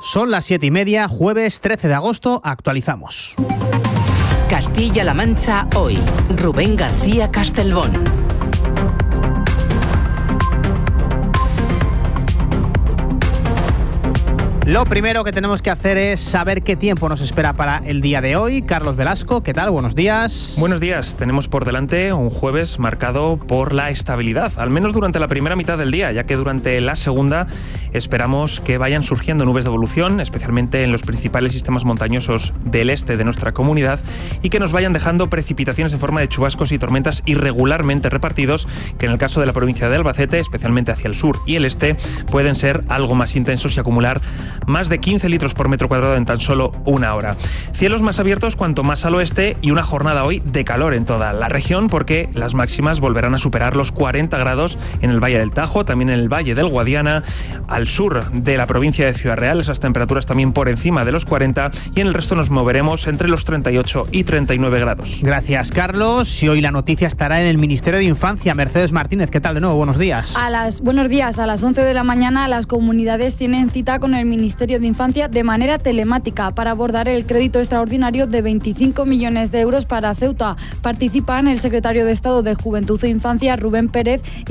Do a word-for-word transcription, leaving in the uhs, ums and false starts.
Son las siete y media, jueves trece de agosto, actualizamos. Castilla-La Mancha hoy. Rubén García Castelbón. Lo primero que tenemos que hacer es saber qué tiempo nos espera para el día de hoy. Carlos Velasco, ¿qué tal? Buenos días. Buenos días. Tenemos por delante un jueves marcado por la estabilidad, al menos durante la primera mitad del día, ya que durante la segunda esperamos que vayan surgiendo nubes de evolución, especialmente en los principales sistemas montañosos del este de nuestra comunidad, y que nos vayan dejando precipitaciones en forma de chubascos y tormentas irregularmente repartidos, que en el caso de la provincia de Albacete, especialmente hacia el sur y el este, pueden ser algo más intensos y acumular más de quince litros por metro cuadrado en tan solo una hora. Cielos más abiertos cuanto más al oeste y una jornada hoy de calor en toda la región, porque las máximas volverán a superar los cuarenta grados en el Valle del Tajo, también en el Valle del Guadiana, al sur de la provincia de Ciudad Real, esas temperaturas también por encima de los cuarenta, y en el resto nos moveremos entre los treinta y ocho y treinta y nueve grados. Gracias, Carlos. Y hoy la noticia estará en el Ministerio de Infancia. Mercedes Martínez, ¿qué tal de nuevo? Buenos días. A las, buenos días. A las once de la mañana las comunidades tienen cita con el Ministerio Ministerio de Infancia de manera telemática para abordar el crédito extraordinario de veinticinco millones de euros para Ceuta. Participan el secretario de Estado de Juventud e Infancia, Rubén Pérez, y